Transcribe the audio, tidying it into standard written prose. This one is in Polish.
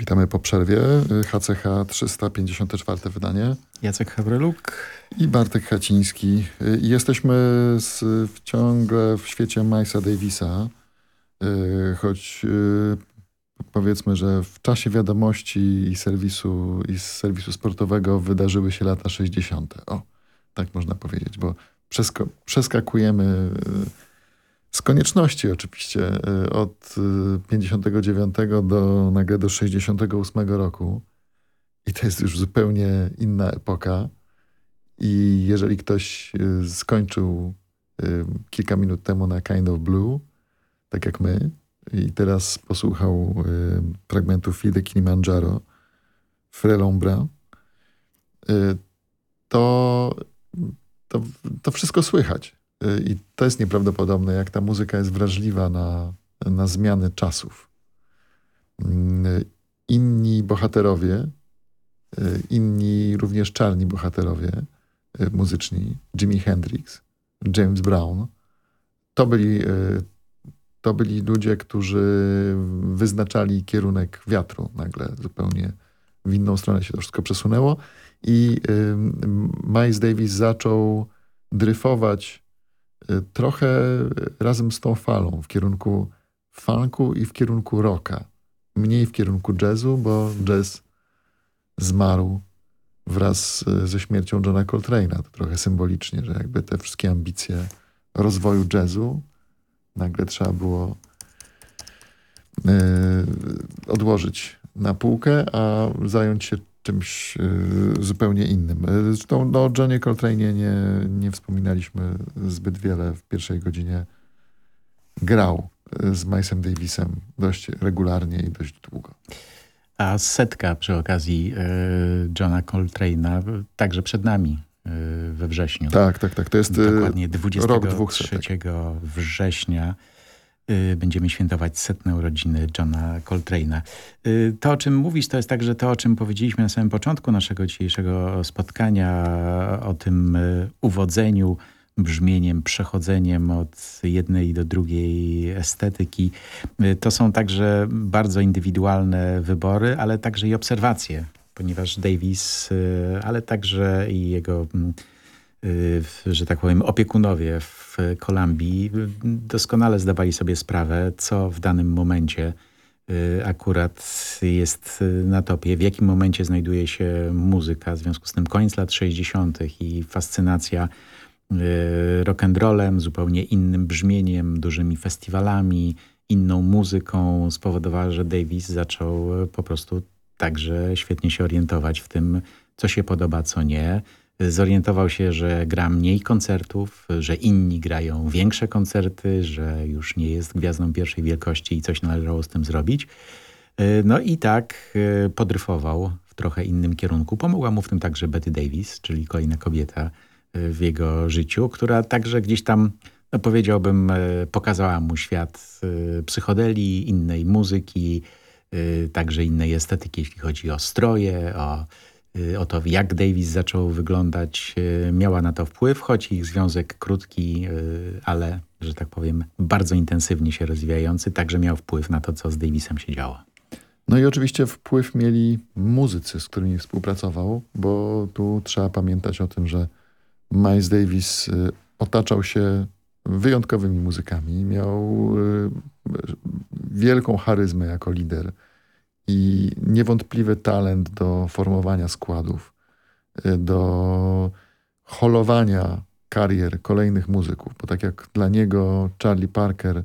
Witamy po przerwie. HCH 354 wydanie. Jacek Hawryluk I Bartek Haciński. Jesteśmy ciągle w świecie Milesa Davisa, choć powiedzmy, że w czasie wiadomości i serwisu sportowego wydarzyły się lata 60. O, tak można powiedzieć, bo przeskakujemy z konieczności oczywiście od 59 nagle do 68 roku. I to jest już zupełnie inna epoka. I jeżeli ktoś skończył kilka minut temu na Kind of Blue, tak jak my, i teraz posłuchał fragmentu Feel the Kilimanjaro, Frelombra, to wszystko słychać. I to jest nieprawdopodobne, jak ta muzyka jest wrażliwa na zmiany czasów. Inni bohaterowie, inni również czarni bohaterowie muzyczni, Jimi Hendrix, James Brown, to byli ludzie, którzy wyznaczali kierunek wiatru. Nagle zupełnie w inną stronę się to wszystko przesunęło i Miles Davis zaczął dryfować trochę razem z tą falą w kierunku funku i w kierunku rocka. Mniej w kierunku jazzu, bo jazz zmarł wraz ze śmiercią Johna Coltrane'a. To trochę symbolicznie, że jakby te wszystkie ambicje rozwoju jazzu nagle trzeba było odłożyć na półkę, a zająć się czymś zupełnie innym. Zresztą o Johnie Coltrane'ie nie wspominaliśmy zbyt wiele w pierwszej godzinie. Grał z Milesem Davisem dość regularnie i dość długo. A 100 przy okazji Johna Coltrane'a także przed nami we wrześniu. Tak. To jest dokładnie rok 200. 23 września będziemy świętować 100. urodziny Johna Coltrane'a. To, o czym mówisz, to jest także to, o czym powiedzieliśmy na samym początku naszego dzisiejszego spotkania, o tym uwodzeniu brzmieniem, przechodzeniem od jednej do drugiej estetyki. To są także bardzo indywidualne wybory, ale także i obserwacje, ponieważ Davis, ale także i jego, że tak powiem, opiekunowie w Kolumbii doskonale zdawali sobie sprawę, co w danym momencie akurat jest na topie, w jakim momencie znajduje się muzyka. W związku z tym koniec lat 60. i fascynacja rock'n'rollem, zupełnie innym brzmieniem, dużymi festiwalami, inną muzyką spowodowała, że Davis zaczął po prostu także świetnie się orientować w tym, co się podoba, co nie. Zorientował się, że gra mniej koncertów, że inni grają większe koncerty, że już nie jest gwiazdą pierwszej wielkości i coś należało z tym zrobić. No i tak podryfował w trochę innym kierunku. Pomogła mu w tym także Betty Davis, czyli kolejna kobieta w jego życiu, która także gdzieś tam, no powiedziałbym, pokazała mu świat psychodelii, innej muzyki, także innej estetyki, jeśli chodzi o stroje, o to, jak Davis zaczął wyglądać. Miała na to wpływ, choć ich związek krótki, ale, że tak powiem, bardzo intensywnie się rozwijający, także miał wpływ na to, co z Davisem się działo. No i oczywiście wpływ mieli muzycy, z którymi współpracował, bo tu trzeba pamiętać o tym, że Miles Davis otaczał się wyjątkowymi muzykami. Miał wielką charyzmę jako lider i niewątpliwy talent do formowania składów, do holowania karier kolejnych muzyków. Bo tak jak dla niego Charlie Parker